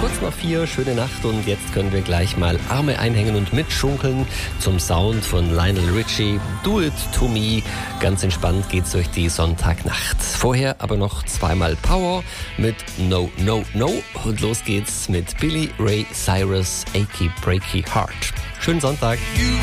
Kurz nach 4, schöne Nacht und jetzt können wir gleich mal Arme einhängen und mitschunkeln zum Sound von Lionel Richie. Do It To Me. Ganz entspannt geht's durch die Sonntagnacht. Vorher aber noch zweimal Power mit No, No, No und los geht's mit Billy Ray Cyrus, Achy Breaky Heart. Schönen Sonntag.